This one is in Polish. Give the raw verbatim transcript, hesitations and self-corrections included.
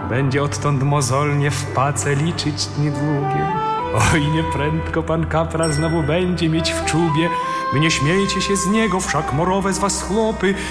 będzie odtąd mozolnie w pace liczyć dni długie. Oj, nieprędko pan kapral znowu będzie mieć w czubie. Wy nie śmiejcie się z niego, wszak morowe z was chłopy